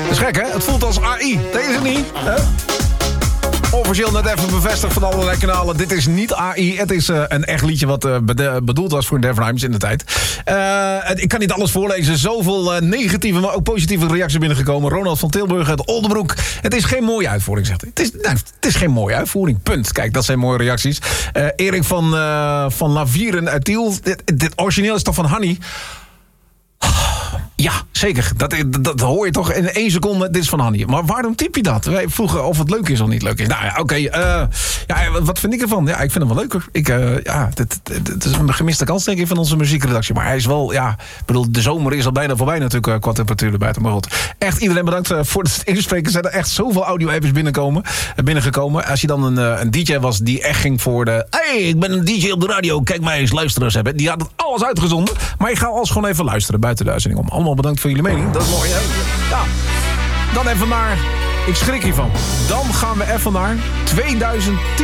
Dat is gek, hè? Het voelt als AI. Deze niet, hè? Officieel net even bevestigd van allerlei kanalen. Dit is niet AI. Het is een echt liedje wat bedoeld was voor Def Rhymes in de tijd. Ik kan niet alles voorlezen. Zoveel negatieve, maar ook positieve reacties binnengekomen. Ronald van Tilburg uit Oldenbroek. Het is geen mooie uitvoering, zegt hij. Het is geen mooie uitvoering, punt. Kijk, dat zijn mooie reacties. Erik van Lavieren uit Tiel. Dit origineel is toch van Hanny? Ja, zeker. Dat hoor je toch in 1 seconde. Dit is van Hanny. Maar waarom typ je dat? Wij vroegen of het leuk is of niet leuk is. Nou ja, oké. Wat vind ik ervan? Ja, ik vind hem wel leuker. Het is een gemiste kans, denk ik, van onze muziekredactie. Maar hij is wel, ik bedoel, de zomer is al bijna voorbij natuurlijk, qua temperatuur erbuiten. Maar goed, echt iedereen bedankt voor het inspreken. Er zijn er echt zoveel audio-appjes binnengekomen. Als je dan een DJ was die echt ging voor de... Hey, ik ben een DJ op de radio. Kijk mij eens luisteraars hebben. Die had het alles uitgezonden. Maar ik ga alles gewoon even luisteren buiten de uitzending om. Allemaal bedankt voor jullie mening. Dat is mooi, hè? Ja. Dan even naar... Ik schrik hiervan. Dan gaan we even naar 2010.